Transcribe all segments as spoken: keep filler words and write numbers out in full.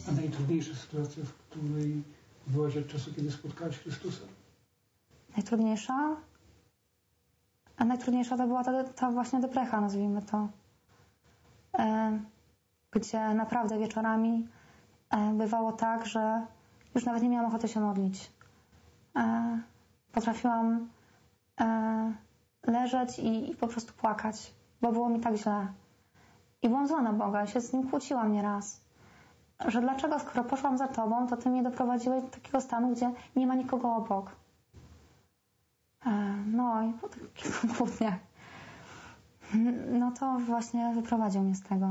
A najtrudniejsza sytuacja, w której byłaś od czasu, kiedy spotkałaś Chrystusa? Najtrudniejsza? A najtrudniejsza to była ta, ta właśnie deprecha, nazwijmy to. E, gdzie naprawdę wieczorami e, bywało tak, że już nawet nie miałam ochoty się modlić. E, potrafiłam e, leżeć i, i po prostu płakać, bo było mi tak źle. I byłam zła na Boga, się z Nim kłóciłam nieraz. Że dlaczego, skoro poszłam za Tobą, to Ty mnie doprowadziłeś do takiego stanu, gdzie nie ma nikogo obok. E, no i po takich kilku kłótniach no to właśnie wyprowadził mnie z tego.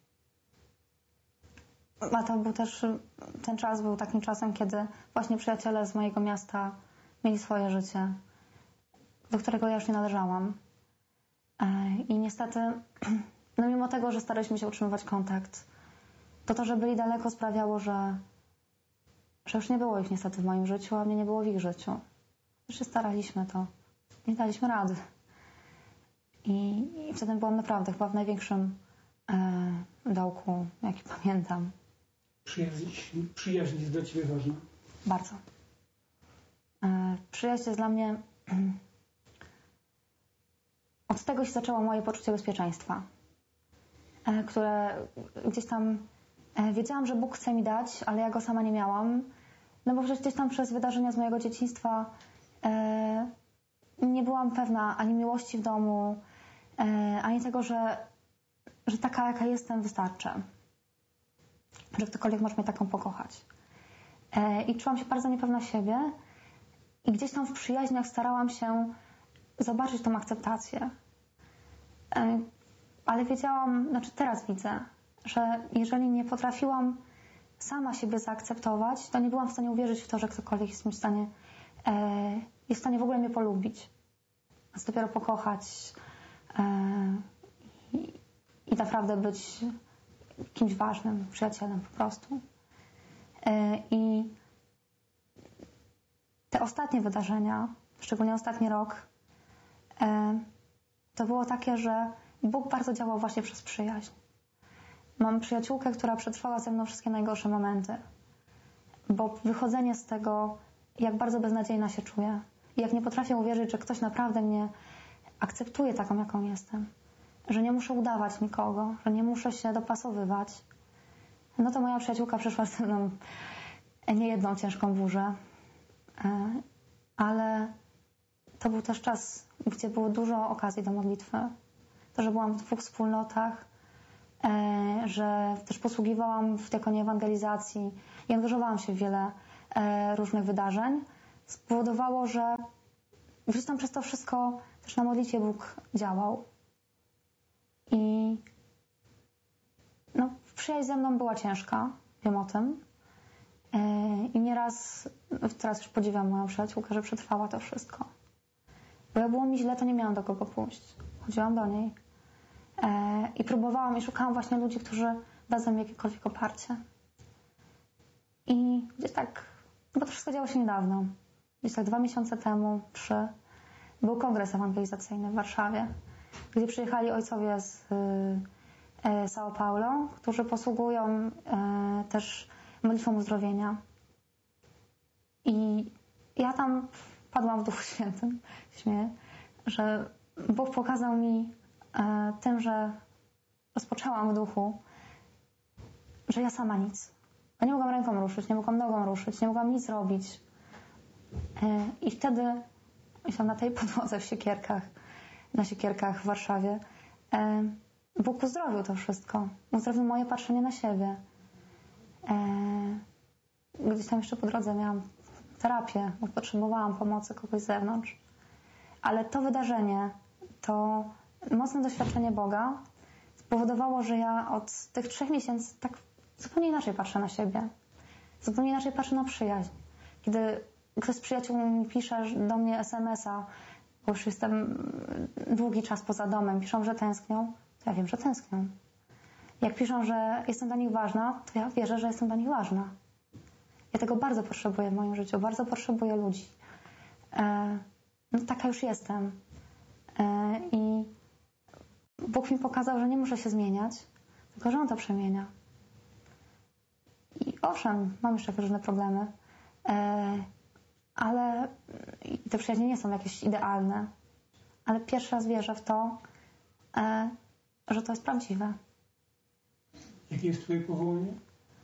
A to był też, ten czas był takim czasem, kiedy właśnie przyjaciele z mojego miasta mieli swoje życie, do którego ja już nie należałam. I niestety, no mimo tego, że staraliśmy się utrzymywać kontakt, to to, że byli daleko, sprawiało, że, że już nie było ich niestety w moim życiu, a mnie nie było w ich życiu. Już się staraliśmy, to nie daliśmy rady. I, i wtedy byłam naprawdę chyba w największym e, dołku, jaki pamiętam. Przyjaźń, przyjaźń jest dla Ciebie ważna? Bardzo. E, przyjaźń jest dla mnie... Od tego się zaczęło moje poczucie bezpieczeństwa, e, które gdzieś tam e, wiedziałam, że Bóg chce mi dać, ale ja go sama nie miałam. No bo przecież gdzieś tam przez wydarzenia z mojego dzieciństwa e, nie byłam pewna ani miłości w domu, e, ani tego, że, że taka, jaka jestem, wystarczy. Że ktokolwiek może mnie taką pokochać. E, I czułam się bardzo niepewna siebie i gdzieś tam w przyjaźniach starałam się zobaczyć tą akceptację. E, ale wiedziałam, znaczy teraz widzę, że jeżeli nie potrafiłam sama siebie zaakceptować, to nie byłam w stanie uwierzyć w to, że ktokolwiek jest mi w stanie, e, jest w stanie w ogóle mnie polubić. A dopiero pokochać e, i, i naprawdę być kimś ważnym, przyjacielem po prostu. E, I te ostatnie wydarzenia, szczególnie ostatni rok, e, to było takie, że Bóg bardzo działał właśnie przez przyjaźń. Mam przyjaciółkę, która przetrwała ze mną wszystkie najgorsze momenty. Bo wychodzenie z tego, jak bardzo beznadziejna się czuję, i jak nie potrafię uwierzyć, że ktoś naprawdę mnie akceptuje taką, jaką jestem, że nie muszę udawać nikogo, że nie muszę się dopasowywać, no to moja przyjaciółka przeszła ze mną niejedną ciężką burzę. Ale to był też czas, gdzie było dużo okazji do modlitwy. To, że byłam w dwóch wspólnotach, że też posługiwałam w diakonii ewangelizacji i angażowałam się w wiele różnych wydarzeń, spowodowało, że gdzieś tam przez to wszystko też na modlitwie Bóg działał. I no, przyjaźń ze mną była ciężka, wiem o tym. I nieraz, teraz już podziwiam moją przyjaciółkę, że przetrwała to wszystko. Bo jak było mi źle, to nie miałam do kogo pójść. Chodziłam do niej. I próbowałam i szukałam właśnie ludzi, którzy dadzą mi jakiekolwiek oparcie. I gdzieś tak, bo to wszystko działo się niedawno. Gdzieś tak dwa miesiące temu, trzy, był kongres ewangelizacyjny w Warszawie, gdzie przyjechali ojcowie z São Paulo, którzy posługują też modlitwą uzdrowienia. I ja tam padłam w Duchu Świętym, śmieję, że Bóg pokazał mi e, tym, że rozpoczęłam w duchu, że ja sama nic. Ja nie mogłam ręką ruszyć, nie mogłam nogą ruszyć, nie mogłam nic robić. E, I wtedy, myślałam na tej podłodze w siekierkach, na siekierkach w Warszawie, e, Bóg uzdrowił to wszystko. Uzdrowił moje patrzenie na siebie. E, gdzieś tam jeszcze po drodze miałam terapię, bo potrzebowałam pomocy kogoś z zewnątrz. Ale to wydarzenie, to mocne doświadczenie Boga spowodowało, że ja od tych trzech miesięcy tak zupełnie inaczej patrzę na siebie. Zupełnie inaczej patrzę na przyjaźń. Kiedy ktoś z przyjaciół mi pisze do mnie es em es a, bo już jestem długi czas poza domem, piszą, że tęsknią, to ja wiem, że tęsknią. Jak piszą, że jestem dla nich ważna, to ja wierzę, że jestem dla nich ważna. Ja tego bardzo potrzebuję w moim życiu, bardzo potrzebuję ludzi. E, no taka już jestem. E, I Bóg mi pokazał, że nie muszę się zmieniać, tylko że On to przemienia. I owszem, mam jeszcze różne problemy, e, ale i te przyjaźnie nie są jakieś idealne, ale pierwszy raz wierzę w to, e, że to jest prawdziwe. Jakie jest twoje powołanie?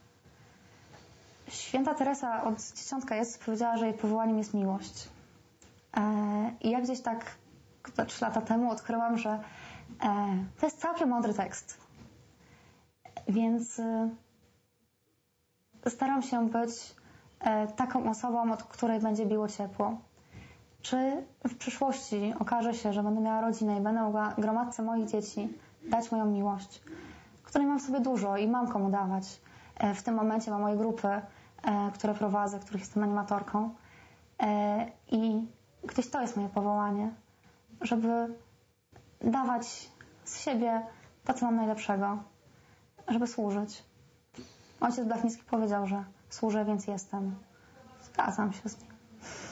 Święta Teresa od dzieciątka jest, powiedziała, że jej powołaniem jest miłość. E, I ja gdzieś tak trzy lata temu odkryłam, że e, to jest całkiem mądry tekst. Więc e, staram się być e, taką osobą, od której będzie biło ciepło. Czy w przyszłości okaże się, że będę miała rodzinę i będę mogła gromadce moich dzieci dać moją miłość, której mam w sobie dużo i mam komu dawać. E, w tym momencie mam moje grupy, e, które prowadzę, których jestem animatorką. E, I gdzieś to jest moje powołanie, żeby dawać z siebie to, co mam najlepszego, żeby służyć. Ojciec Blachnicki powiedział, że służę, więc jestem. Zgadzam się z nim.